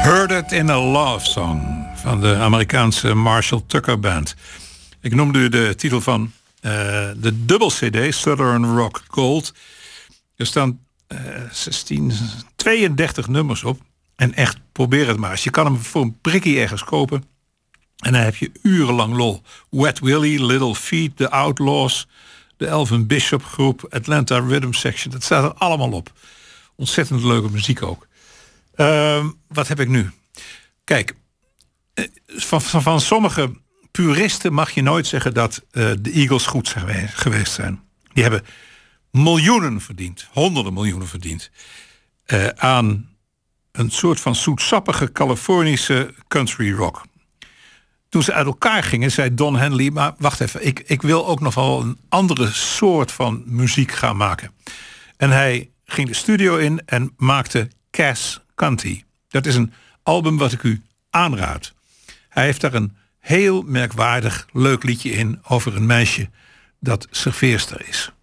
Heard It in a Love Song van de Amerikaanse Marshall Tucker Band. Ik noemde u de titel van de dubbel CD, Southern Rock Gold. Er staan 32 nummers op. En echt, probeer het maar eens. Je kan hem voor een prikkie ergens kopen. En dan heb je urenlang lol. Wet Willie, Little Feat, The Outlaws, de Elvin Bishop groep, Atlanta Rhythm Section. Dat staat er allemaal op. Ontzettend leuke muziek ook. Wat heb ik nu? Kijk, van sommige puristen mag je nooit zeggen dat de Eagles goed geweest zijn. Die hebben miljoenen verdiend, honderden miljoenen verdiend, aan een soort van zoetsappige Californische country rock. Toen ze uit elkaar gingen, zei Don Henley, maar wacht even, ik wil ook nog wel een andere soort van muziek gaan maken. En hij ging de studio in en maakte Cass County. Dat is een album wat ik u aanraad. Hij heeft daar een heel merkwaardig leuk liedje in over een meisje dat serveerster is.